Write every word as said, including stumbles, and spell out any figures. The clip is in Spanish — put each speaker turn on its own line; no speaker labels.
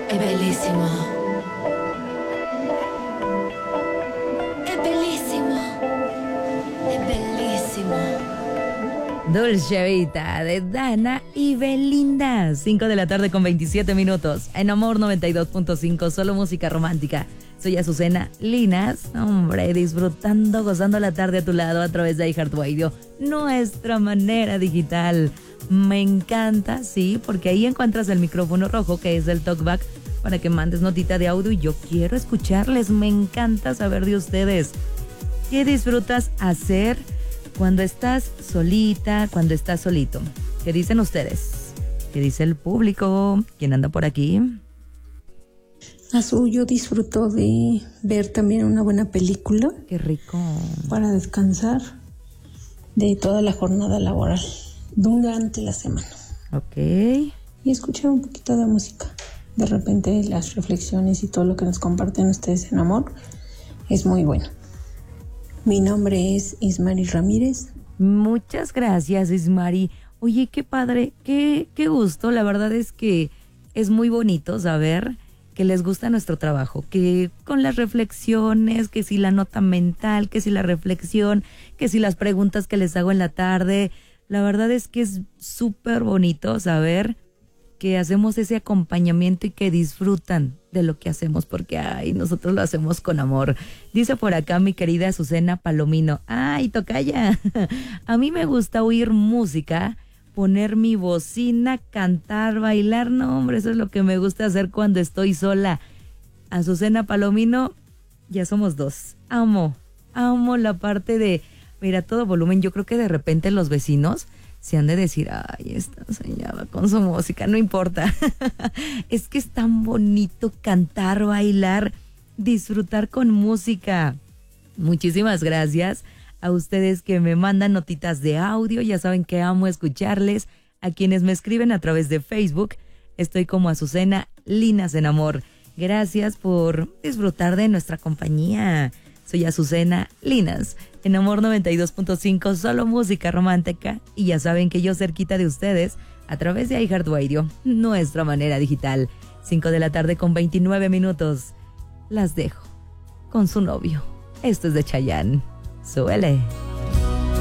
È bellissimo. È bellissimo. È bellissimo.
Dolce Vita de Dana y Belinda. cinco de la tarde con veintisiete minutos. En Amor noventa y dos punto cinco, solo música romántica. Soy Azucena Linas. Hombre, disfrutando, gozando la tarde a tu lado a través de iHeartRadio, nuestra manera digital. Me encanta, sí, porque ahí encuentras el micrófono rojo, que es el talkback, para que mandes notita de audio y yo quiero escucharles. Me encanta saber de ustedes. ¿Qué disfrutas hacer cuando estás solita, cuando estás solito? ¿Qué dicen ustedes? ¿Qué dice el público? ¿Quién anda por aquí?
Azul, yo disfruto de ver también una buena película.
Qué rico.
Para descansar de toda la jornada laboral durante la semana.
Ok.
Y escuchar un poquito de música. De repente las reflexiones y todo lo que nos comparten ustedes en Amor es muy bueno. Mi nombre es Ismari Ramírez.
Muchas gracias, Ismari. Oye, qué padre, qué, qué gusto. La verdad es que es muy bonito saber que les gusta nuestro trabajo, que con las reflexiones, que si la nota mental, que si la reflexión, que si las preguntas que les hago en la tarde, la verdad es que es súper bonito saber que hacemos ese acompañamiento y que disfrutan de lo que hacemos, porque ay, nosotros lo hacemos con amor. Dice por acá mi querida Azucena Palomino, ay, tocaya, a mí me gusta oír música, poner mi bocina, cantar, bailar, no hombre, eso es lo que me gusta hacer cuando estoy sola. Azucena Palomino, ya somos dos. Amo, amo la parte de, mira, todo volumen. Yo creo que de repente los vecinos se han de decir, ay, esta señora con su música, no importa. Es que es tan bonito cantar, bailar, disfrutar con música. Muchísimas gracias a ustedes que me mandan notitas de audio, ya saben que amo escucharles. A quienes me escriben a través de Facebook, estoy como Azucena Linas en Amor. Gracias por disfrutar de nuestra compañía. Soy Azucena Linas en Amor noventa y dos punto cinco, solo música romántica. Y ya saben que yo cerquita de ustedes a través de iHeartRadio, nuestra manera digital. cinco de la tarde con veintinueve minutos. Las dejo con su novio. Esto es de Chayanne. Suele.